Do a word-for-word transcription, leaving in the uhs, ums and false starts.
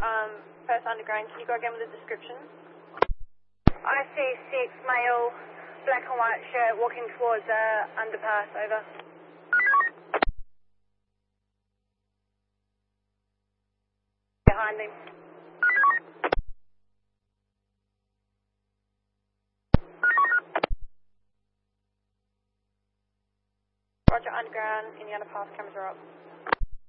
Um, First Underground, can you go again with the description? I see six male, black and white shirt walking towards uh, underpass, over. Behind him. Roger, Underground, in the underpass, cameras are up.